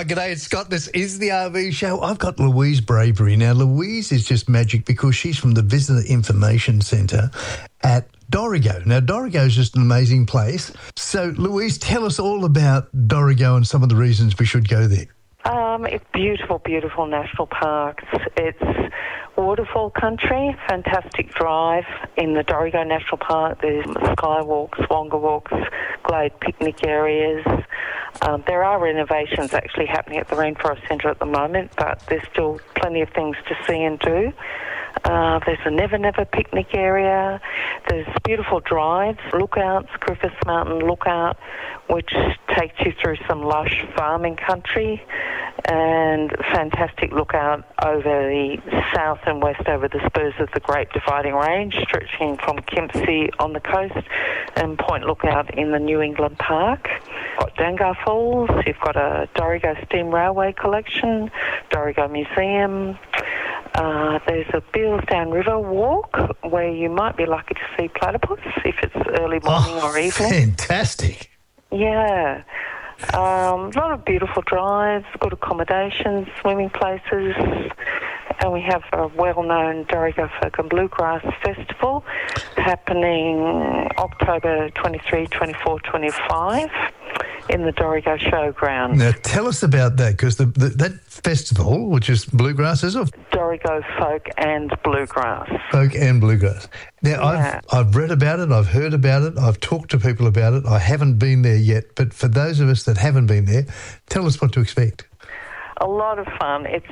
Hi, g'day, it's Scott. This is the RV Show. I've got Louise Bravery. Now, Louise is just magic because she's from the Visitor Information Centre at Dorrigo. Now, Dorrigo is just an amazing place. So, Louise, tell us all about Dorrigo and some of the reasons we should go there. It's beautiful, beautiful national parks. It's waterfall country, fantastic drive in the Dorrigo National Park. There's skywalks, wonga walks, glade picnic areas. There are renovations actually happening at the Rainforest Centre at the moment, but there's still plenty of things to see and do. There's a Never Never picnic area. There's beautiful drives, lookouts, Griffiths Mountain Lookout, which takes you through some lush farming country, and fantastic lookout over the south and west over the spurs of the Great Dividing Range, stretching from Kempsey on the coast and Point Lookout in the New England Park. Got Dangar Falls, you've got a Dorrigo Steam Railway collection, Dorrigo Museum. There's a Bealsdown River walk where you might be lucky to see platypus if it's early morning or evening. Fantastic. Yeah. A lot of beautiful drives, good accommodations, swimming places, and we have a well-known Dorrigo Folk and Bluegrass Festival happening October 23, 24, 25 in the Dorrigo Showground. Now, tell us about that, because that festival, which is bluegrass, is it? Dorrigo Folk and Bluegrass. Folk and Bluegrass. Now, Yeah. I've read about it, I've heard about it, I've talked to people about it. I haven't been there yet, but for those of us that haven't been there, tell us what to expect. A lot of fun. It's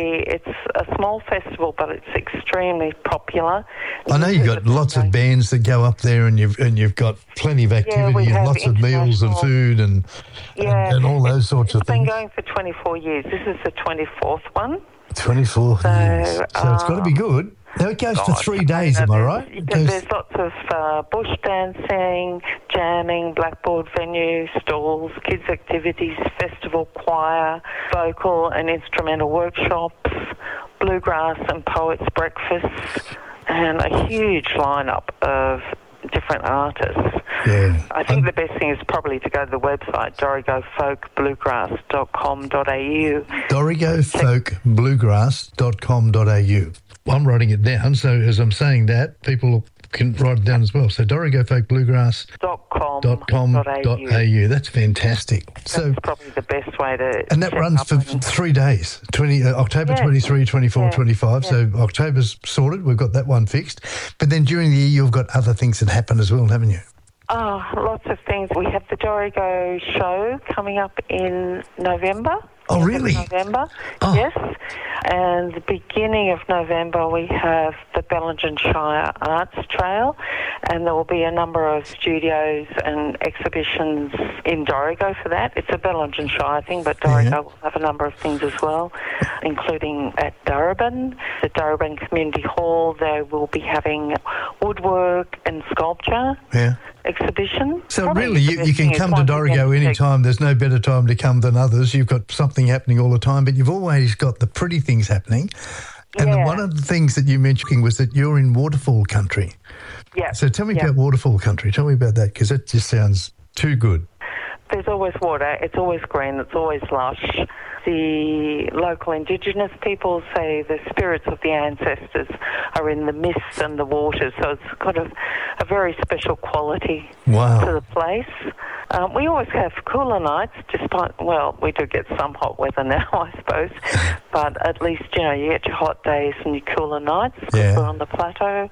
a small festival, but it's extremely popual. I know you've got lots of bands that go up there, and you've got plenty of activity we and have lots of meals and food and all those sorts of It's been things. going for 24 years. This is the 24th one. 24 years. So it's got to be good. Now, it goes for 3 days, am I right? There's lots of bush dancing, jamming, blackboard venue, stalls, kids' activities, festival, choir, vocal and instrumental workshops, bluegrass and poets' breakfasts, and a huge lineup of different artists. Yeah. I think the best thing is probably to go to the website, dorrigofolkbluegrass.com.au. dorrigofolkbluegrass.com.au. I'm writing it down, so as I'm saying that, people can write it down as well. So dorrigofolkbluegrass.com.au. That's fantastic. So That's probably the best way to... and that runs for 3 days, October 23, 24, 25. So October's sorted. We've got that one fixed. But then during the year, you've got other things that happen as well, haven't you? Oh, lots of things. We have the Dorrigo show coming up in November. Oh, really? November, Oh. yes. And the beginning of November, we have the Bellingen Shire Arts Trail, and there will be a number of studios and exhibitions in Dorrigo for that. It's a Bellingen Shire thing, but Dorrigo will have a number of things as well, including at Darebin, the Darebin Community Hall. They will be having woodwork and sculpture. Yeah. Exhibition. So Probably really, the you best can thing is come to once Dorrigo again, any time. There's no better time to come than others. You've got something happening all the time, but you've always got the pretty things happening. And Yeah. one of the things that you mentioned was that you're in waterfall country. Yeah. So tell me about waterfall country. Tell me about that, because that just sounds too good. There's always water. It's always green. It's always lush. The local Indigenous people say the spirits of the ancestors are in the mists and the waters, so it's got a very special quality to Wow. the place. We always have cooler nights, despite, well, we do get some hot weather now, I suppose, but at least, you get your hot days and your cooler nights because Yeah. we're on the plateau.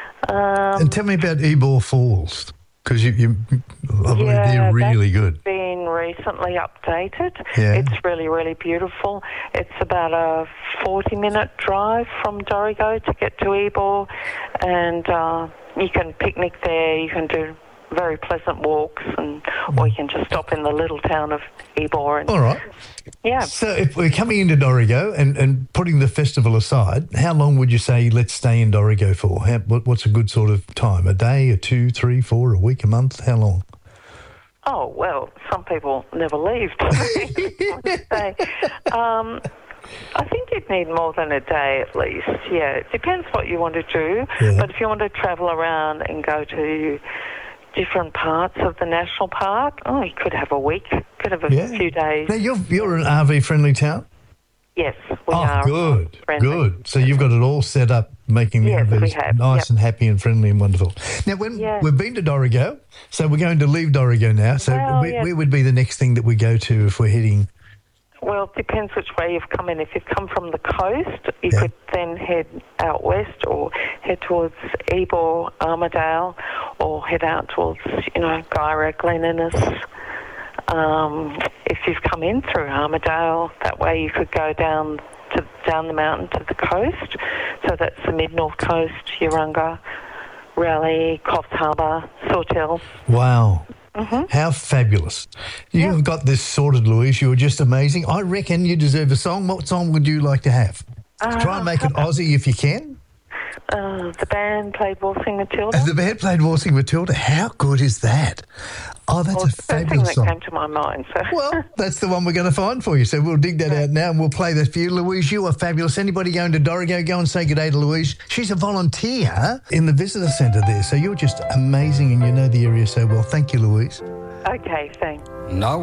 And tell me about Ebor Falls, because they're really good. Been recently updated. Yeah. It's really, really beautiful. It's about a 40-minute drive from Dorrigo to get to Ebor, and you can picnic there. You can do very pleasant walks, or you can just stop in the little town of Ebor. And, All right. yeah. So if we're coming into Dorrigo and putting the festival aside, how long would you say let's stay in Dorrigo for? What's a good sort of time? A day, a 2, 3, 4, a week, a month? How long? Oh, well, some people never leave. I think you'd need more than a day at least, yeah. It depends what you want to do. Yeah. But if you want to travel around and go to different parts of the national park. Oh, you could have a week, could have a few days. Now, you're an RV-friendly town? Yes, we are. Good, friendly. good. So you've got it all set up, making the RVs nice and happy and friendly and wonderful. Now, we've been to Dorrigo, so we're going to leave Dorrigo now. So where would be the next thing that we go to if we're heading? Well, it depends which way you've come in. If you've come from the coast, you could then head out west or head towards Ebor, Armidale, or head out towards, Guyra, Glen Innes. If you've come in through Armidale, that way you could go down the mountain to the coast. So that's the mid-north coast, Urunga, Raleigh, Coffs Harbour, Sawtell. Wow. Mm-hmm. How fabulous. You've got this sorted, Louise. You're just amazing. I reckon you deserve a song. What song would you like to have? Try and make it Aussie if you can. The band played Waltzing Matilda. The band played Waltzing Matilda. How good is that? Oh, that's a fabulous song. That came to my mind. So. Well, that's the one we're going to find for you. So we'll dig that out now and we'll play that for you. Louise, you are fabulous. Anybody going to Dorrigo, go and say good day to Louise. She's a volunteer in the visitor centre there. So you're just amazing and you know the area so well. Thank you, Louise. Okay, thanks. No.